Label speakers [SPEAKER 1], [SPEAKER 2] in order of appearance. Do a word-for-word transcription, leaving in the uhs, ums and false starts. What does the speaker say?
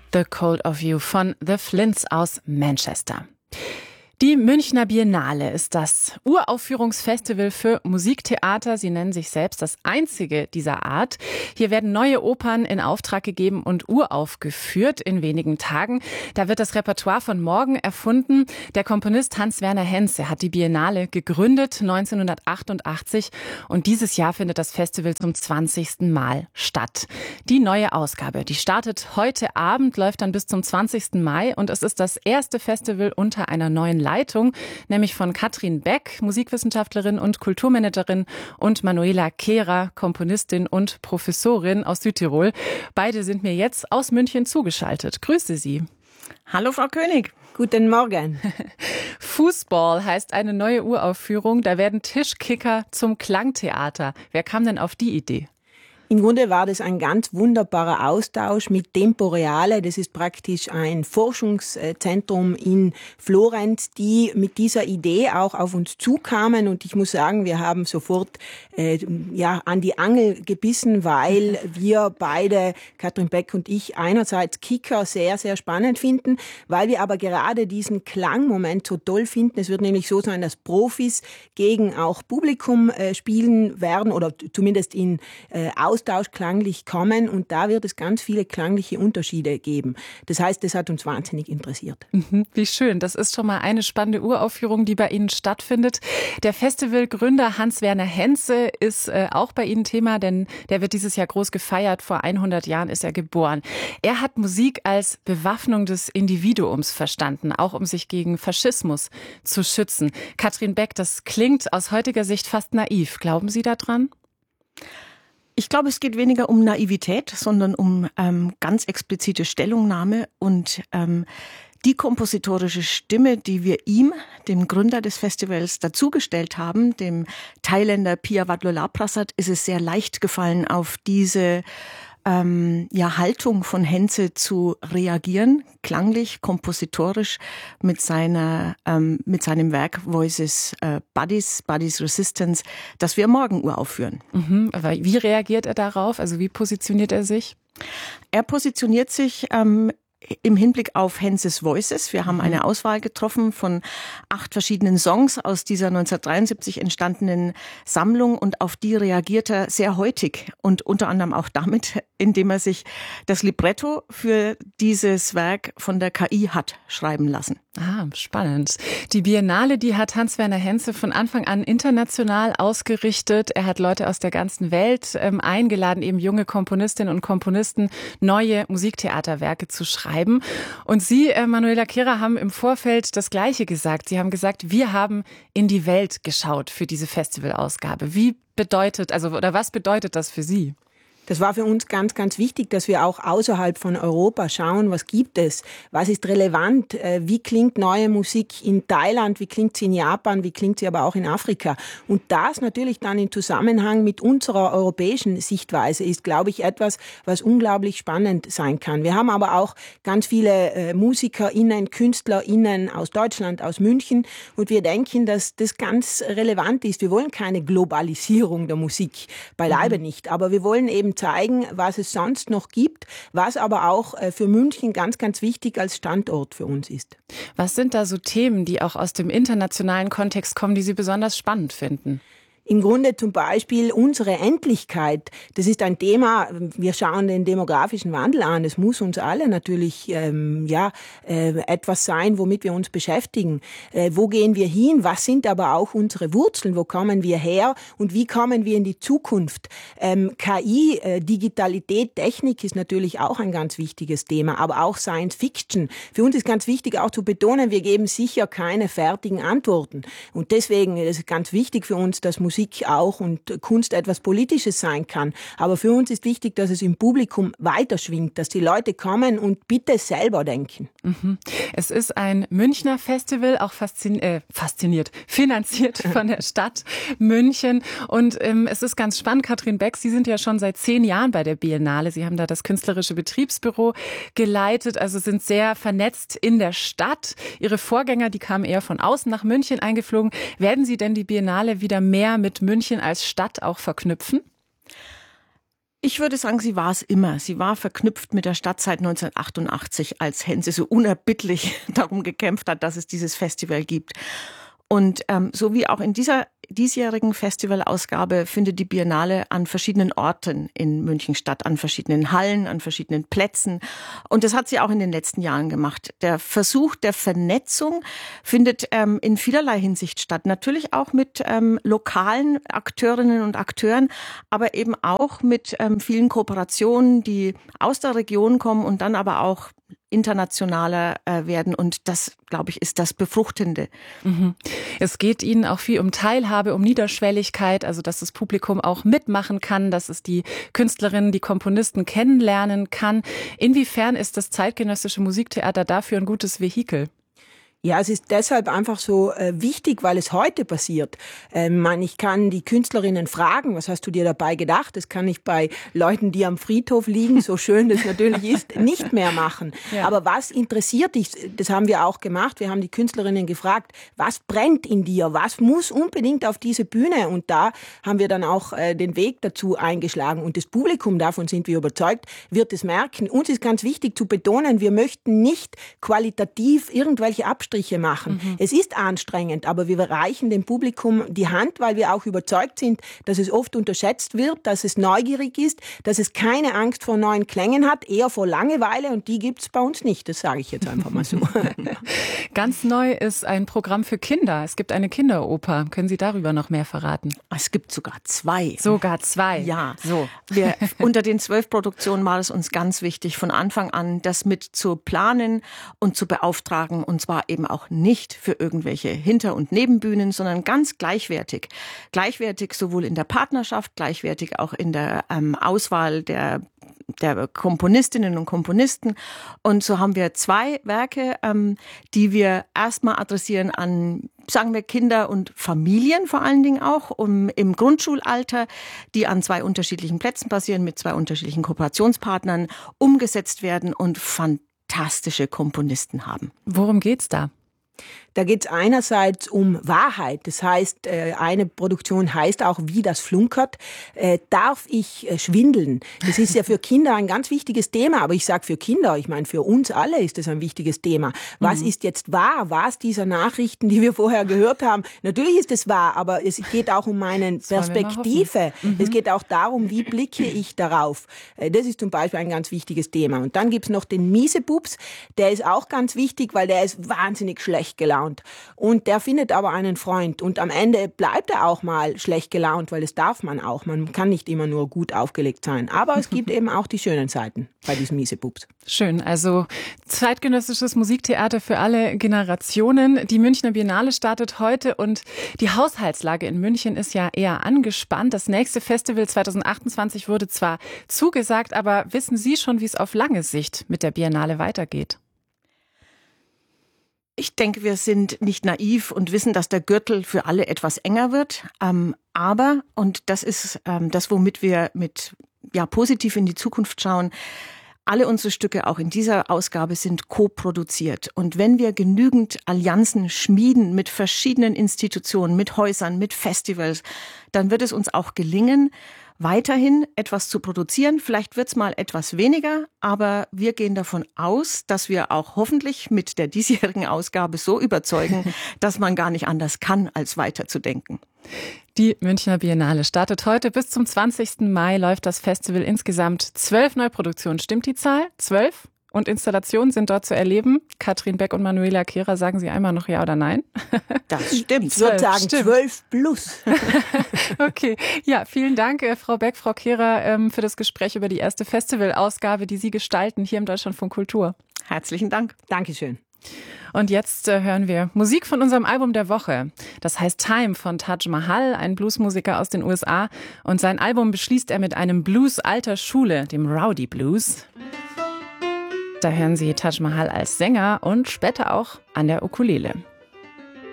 [SPEAKER 1] The Cold of You von The Flints aus Manchester. Die Münchner Biennale ist das Uraufführungsfestival für Musiktheater. Sie nennen sich selbst das einzige dieser Art. Hier werden neue Opern in Auftrag gegeben und uraufgeführt in wenigen Tagen. Da wird das Repertoire von morgen erfunden. Der Komponist Hans-Werner Henze hat die Biennale gegründet neunzehnhundertachtundachtzig und dieses Jahr findet das Festival zum zwanzigsten Mal statt. Die neue Ausgabe, die startet heute Abend, läuft dann bis zum zwanzigsten Mai und es ist das erste Festival unter einer neuen Leitung, nämlich von Katrin Beck, Musikwissenschaftlerin und Kulturmanagerin, und Manuela Kehrer, Komponistin und Professorin aus Südtirol. Beide sind mir jetzt aus München zugeschaltet. Grüße Sie.
[SPEAKER 2] Hallo Frau König.
[SPEAKER 3] Guten Morgen.
[SPEAKER 1] Fußball heißt eine neue Uraufführung. Da werden Tischkicker zum Klangtheater. Wer kam denn auf die Idee?
[SPEAKER 3] Im Grunde war das ein ganz wunderbarer Austausch mit Tempo Reale. Das ist praktisch ein Forschungszentrum in Florenz, die mit dieser Idee auch auf uns zukamen. Und ich muss sagen, wir haben sofort äh, ja an die Angel gebissen, weil wir beide, Katrin Beck und ich, einerseits Kicker sehr, sehr spannend finden, weil wir aber gerade diesen Klangmoment so toll finden. Es wird nämlich so sein, dass Profis gegen auch Publikum äh, spielen werden oder zumindest in äh, Austausch klanglich kommen, und da wird es ganz viele klangliche Unterschiede geben. Das heißt, das hat uns wahnsinnig interessiert.
[SPEAKER 1] Mhm, wie schön. Das ist schon mal eine spannende Uraufführung, die bei Ihnen stattfindet. Der Festivalgründer Hans-Werner Henze ist äh, auch bei Ihnen Thema, denn der wird dieses Jahr groß gefeiert. Vor hundert Jahren ist er geboren. Er hat Musik als Bewaffnung des Individuums verstanden, auch um sich gegen Faschismus zu schützen. Katrin Beck, das klingt aus heutiger Sicht fast naiv. Glauben Sie daran?
[SPEAKER 2] Ich glaube, es geht weniger um Naivität, sondern um ähm, ganz explizite Stellungnahme und ähm, die kompositorische Stimme, die wir ihm, dem Gründer des Festivals, dazugestellt haben, dem Thailänder Pia Wadlola-Prasad, ist es sehr leicht gefallen, auf diese ähm, ja, Haltung von Henze zu reagieren, klanglich, kompositorisch mit seiner ähm, mit seinem Werk Voices äh, Buddies, Buddies Resistance, das wir morgen uraufführen.
[SPEAKER 1] Mhm, aber wie reagiert er darauf? Also wie positioniert er sich?
[SPEAKER 2] Er positioniert sich ähm, im Hinblick auf Henzes Voices. Wir haben eine Auswahl getroffen von acht verschiedenen Songs aus dieser neunzehnhundertdreiundsiebzig entstandenen Sammlung, und auf die reagiert er sehr heutig und unter anderem auch damit, indem er sich das Libretto für dieses Werk von der K I hat schreiben lassen.
[SPEAKER 1] Ah, spannend. Die Biennale, die hat Hans-Werner Henze von Anfang an international ausgerichtet. Er hat Leute aus der ganzen Welt ähm, eingeladen, eben junge Komponistinnen und Komponisten, neue Musiktheaterwerke zu schreiben. Und Sie, äh, Manuela Kehrer, haben im Vorfeld das Gleiche gesagt. Sie haben gesagt, wir haben in die Welt geschaut für diese Festivalausgabe. Wie bedeutet, also oder was bedeutet das für Sie?
[SPEAKER 3] Das war für uns ganz, ganz wichtig, dass wir auch außerhalb von Europa schauen, was gibt es, was ist relevant, wie klingt neue Musik in Thailand, wie klingt sie in Japan, wie klingt sie aber auch in Afrika. Und das natürlich dann in Zusammenhang mit unserer europäischen Sichtweise ist, glaube ich, etwas, was unglaublich spannend sein kann. Wir haben aber auch ganz viele äh, MusikerInnen, KünstlerInnen aus Deutschland, aus München, und wir denken, dass das ganz relevant ist. Wir wollen keine Globalisierung der Musik, beileibe mhm. nicht, aber wir wollen eben zeigen, was es sonst noch gibt, was aber auch für München ganz, ganz wichtig als Standort für uns ist.
[SPEAKER 1] Was sind da so Themen, die auch aus dem internationalen Kontext kommen, die Sie besonders spannend finden?
[SPEAKER 3] Im Grunde zum Beispiel unsere Endlichkeit, das ist ein Thema, wir schauen den demografischen Wandel an, es muss uns alle natürlich ähm, ja, äh, etwas sein, womit wir uns beschäftigen. Äh, wo gehen wir hin, was sind aber auch unsere Wurzeln, wo kommen wir her und wie kommen wir in die Zukunft? Ähm, K I, äh, Digitalität, Technik ist natürlich auch ein ganz wichtiges Thema, aber auch Science Fiction. Für uns ist ganz wichtig auch zu betonen, wir geben sicher keine fertigen Antworten, und deswegen ist es ganz wichtig für uns, dass Musik auch und Kunst etwas Politisches sein kann. Aber für uns ist wichtig, dass es im Publikum weiterschwingt, dass die Leute kommen und bitte selber denken.
[SPEAKER 1] Mhm. Es ist ein Münchner Festival, auch faszin- äh, fasziniert, finanziert von der Stadt München. Und ähm, es ist ganz spannend, Katrin Beck, Sie sind ja schon seit zehn Jahren bei der Biennale. Sie haben da das künstlerische Betriebsbüro geleitet, also sind sehr vernetzt in der Stadt. Ihre Vorgänger, die kamen eher von außen nach München eingeflogen. Werden Sie denn die Biennale wieder mehr mit München als Stadt auch verknüpfen?
[SPEAKER 2] Ich würde sagen, sie war es immer. Sie war verknüpft mit der Stadt seit neunzehnhundertachtundachtzig, als Hense so unerbittlich darum gekämpft hat, dass es dieses Festival gibt. Und ähm, so wie auch in dieser diesjährigen Festivalausgabe findet die Biennale an verschiedenen Orten in München statt, an verschiedenen Hallen, an verschiedenen Plätzen. Und das hat sie auch in den letzten Jahren gemacht. Der Versuch der Vernetzung findet ähm, in vielerlei Hinsicht statt. Natürlich auch mit ähm, lokalen Akteurinnen und Akteuren, aber eben auch mit ähm, vielen Kooperationen, die aus der Region kommen und dann aber auch internationaler äh, werden. Und das, glaube ich, ist das Befruchtende.
[SPEAKER 1] Mhm. Es geht Ihnen auch viel um Teilhabe, um Niederschwelligkeit, also dass das Publikum auch mitmachen kann, dass es die Künstlerinnen, die Komponisten kennenlernen kann. Inwiefern ist das zeitgenössische Musiktheater dafür ein gutes Vehikel?
[SPEAKER 3] Ja, es ist deshalb einfach so äh, wichtig, weil es heute passiert. Ähm, man, ich kann die Künstlerinnen fragen, was hast du dir dabei gedacht? Das kann ich bei Leuten, die am Friedhof liegen, so schön das natürlich ist, nicht mehr machen. Ja. Aber was interessiert dich? Das haben wir auch gemacht. Wir haben die Künstlerinnen gefragt, was brennt in dir? Was muss unbedingt auf diese Bühne? Und da haben wir dann auch äh, den Weg dazu eingeschlagen. Und das Publikum, davon sind wir überzeugt, wird es merken. Uns ist ganz wichtig zu betonen, wir möchten nicht qualitativ irgendwelche Abstriche machen. Mhm. Es ist anstrengend, aber wir reichen dem Publikum die Hand, weil wir auch überzeugt sind, dass es oft unterschätzt wird, dass es neugierig ist, dass es keine Angst vor neuen Klängen hat, eher vor Langeweile, und die gibt es bei uns nicht. Das sage ich jetzt einfach mal so.
[SPEAKER 1] Ganz neu ist ein Programm für Kinder. Es gibt eine Kinderoper. Können Sie darüber noch mehr verraten?
[SPEAKER 2] Es gibt sogar zwei.
[SPEAKER 1] Sogar zwei?
[SPEAKER 2] Ja. So. Wir, unter den zwölf Produktionen war es uns ganz wichtig, von Anfang an das mit zu planen und zu beauftragen, und zwar eben auch nicht für irgendwelche Hinter- und Nebenbühnen, sondern ganz gleichwertig. Gleichwertig sowohl in der Partnerschaft, gleichwertig auch in der ähm, Auswahl der der Komponistinnen und Komponisten. Und so haben wir zwei Werke, ähm, die wir erstmal adressieren an, sagen wir, Kinder und Familien vor allen Dingen auch, um, im Grundschulalter, die an zwei unterschiedlichen Plätzen passieren, mit zwei unterschiedlichen Kooperationspartnern umgesetzt werden und fantastische Komponisten haben.
[SPEAKER 1] Worum geht's da?
[SPEAKER 3] Da geht es einerseits um Wahrheit. Das heißt, eine Produktion heißt auch, wie das flunkert. Darf ich schwindeln? Das ist ja für Kinder ein ganz wichtiges Thema. Aber ich sage für Kinder, ich meine für uns alle ist das ein wichtiges Thema. Was mhm. ist jetzt wahr? Was dieser Nachrichten, die wir vorher gehört haben? Natürlich ist es wahr, aber es geht auch um meine Perspektive. Mhm. Es geht auch darum, wie blicke ich darauf? Das ist zum Beispiel ein ganz wichtiges Thema. Und dann gibt's noch den Miesebubs. Der ist auch ganz wichtig, weil der ist wahnsinnig schlecht gelaunt. Und der findet aber einen Freund. Und am Ende bleibt er auch mal schlecht gelaunt, weil das darf man auch. Man kann nicht immer nur gut aufgelegt sein. Aber es gibt eben auch die schönen Seiten bei diesem Miesebubs.
[SPEAKER 1] Schön. Also zeitgenössisches Musiktheater für alle Generationen. Die Münchner Biennale startet heute und die Haushaltslage in München ist ja eher angespannt. Das nächste Festival zwanzig achtundzwanzig wurde zwar zugesagt, aber wissen Sie schon, wie es auf lange Sicht mit der Biennale weitergeht?
[SPEAKER 2] Ich denke, wir sind nicht naiv und wissen, dass der Gürtel für alle etwas enger wird. Ähm, aber, und das ist ähm, das, womit wir mit ja positiv in die Zukunft schauen, alle unsere Stücke auch in dieser Ausgabe sind co-produziert. Und wenn wir genügend Allianzen schmieden mit verschiedenen Institutionen, mit Häusern, mit Festivals, dann wird es uns auch gelingen, weiterhin etwas zu produzieren. Vielleicht wird's mal etwas weniger, aber wir gehen davon aus, dass wir auch hoffentlich mit der diesjährigen Ausgabe so überzeugen, dass man gar nicht anders kann, als weiterzudenken.
[SPEAKER 1] Die Münchner Biennale startet heute. Bis zum zwanzigsten Mai läuft das Festival. Insgesamt zwölf Neuproduktionen. Stimmt die Zahl? Zwölf? Und Installationen sind dort zu erleben. Katrin Beck und Manuela Kehrer, sagen Sie einmal noch ja oder nein?
[SPEAKER 2] Das stimmt.
[SPEAKER 3] Ich würde sagen
[SPEAKER 1] stimmt.
[SPEAKER 3] zwölf plus.
[SPEAKER 1] Okay, ja, vielen Dank, Frau Beck, Frau Kehrer, für das Gespräch über die erste Festivalausgabe, die Sie gestalten hier im Deutschlandfunk Kultur.
[SPEAKER 2] Herzlichen Dank.
[SPEAKER 3] Dankeschön.
[SPEAKER 1] Und jetzt äh, hören wir Musik von unserem Album der Woche. Das heißt Time von Taj Mahal, ein Bluesmusiker aus den U S A. Und sein Album beschließt er mit einem Blues alter Schule, dem Rowdy Blues. Da hören Sie Taj Mahal als Sänger und später auch an der Ukulele.